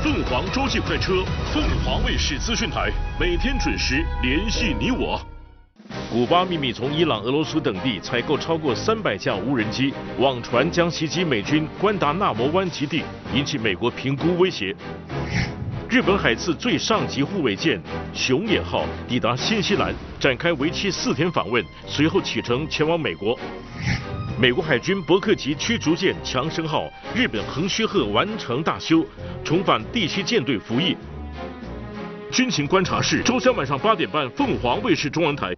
凤凰洲际快车，凤凰卫视资讯台，每天准时联系你我。古巴秘密从伊朗、俄罗斯等地采购超过300架无人机，网传将袭击美军关达纳摩湾基地，引起美国评估威胁。日本海自最上级护卫舰熊野号抵达新西兰，展开为期4天访问，随后启程前往美国。美国海军伯克级驱逐舰强生号、日本横须贺完成大修，重返第7舰队服役。军情观察室，周三晚上8点半，凤凰卫视中文台